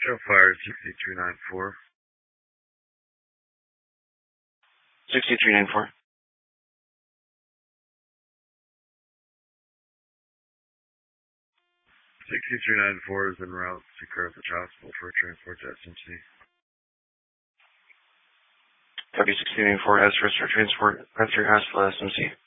Show fire 6394. 6394. 6394 is en route to Carthage Hospital for transport to SMC. Copy 6394 as for transport, Carthage Hospital SMC.